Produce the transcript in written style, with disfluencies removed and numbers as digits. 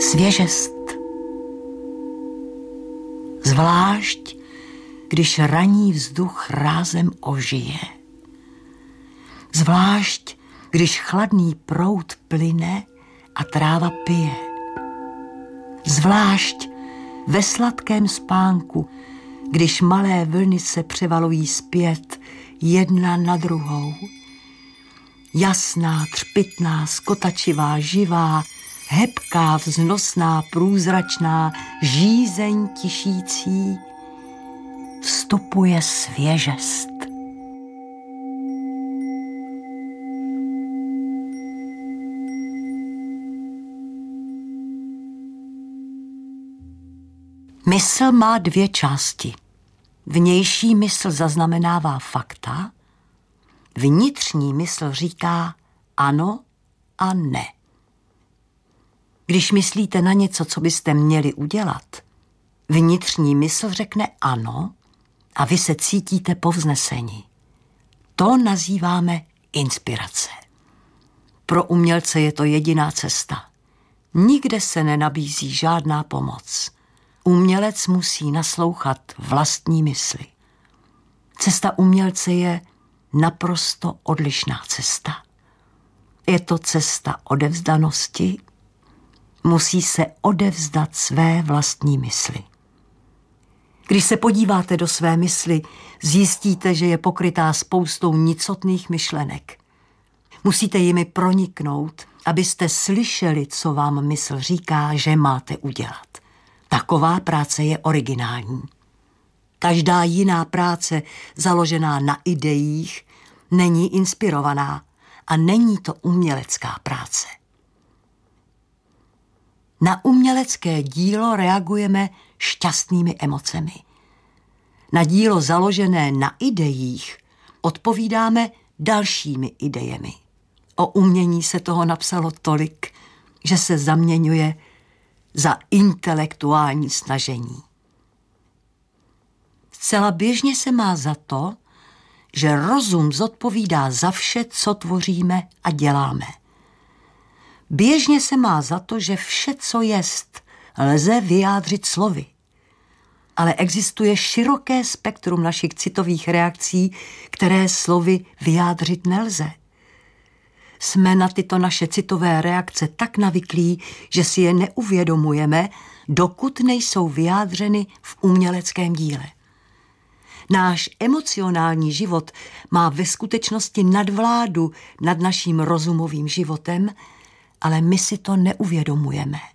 Svěžest. Zvlášť, když ranní vzduch rázem ožije. Zvlášť, když chladný proud plyne a tráva pije. Zvlášť ve sladkém spánku, když malé vlny se převalují zpět jedna na druhou. Jasná, třpytná, skotačivá, živá, hebká, vznosná, průzračná, žízeň tišící, vstupuje svěžest. Mysl má dvě části. Vnější mysl zaznamenává fakta, vnitřní mysl říká ano a ne. Když myslíte na něco, co byste měli udělat, vnitřní mysl řekne ano a vy se cítíte povzneseni. To nazýváme inspirace. Pro umělce je to jediná cesta. Nikde se nenabízí žádná pomoc. Umělec musí naslouchat vlastní mysli. Cesta umělce je naprosto odlišná cesta. Je to cesta odevzdanosti, musí se odevzdat své vlastní mysli. Když se podíváte do své mysli, zjistíte, že je pokrytá spoustou nicotných myšlenek. Musíte jimi proniknout, abyste slyšeli, co vám mysl říká, že máte udělat. Taková práce je originální. Každá jiná práce založená na ideích není inspirovaná a není to umělecká práce. Na umělecké dílo reagujeme šťastnými emocemi. Na dílo založené na ideích odpovídáme dalšími idejemi. O umění se toho napsalo tolik, že se zaměňuje za intelektuální snažení. Zcela běžně se má za to, že rozum zodpovídá za vše, co tvoříme a děláme. Běžně se má za to, že vše, co jest, lze vyjádřit slovy. Ale existuje široké spektrum našich citových reakcí, které slovy vyjádřit nelze. Jsme na tyto naše citové reakce tak navyklí, že si je neuvědomujeme, dokud nejsou vyjádřeny v uměleckém díle. Náš emocionální život má ve skutečnosti nadvládu nad naším rozumovým životem, ale my si to neuvědomujeme.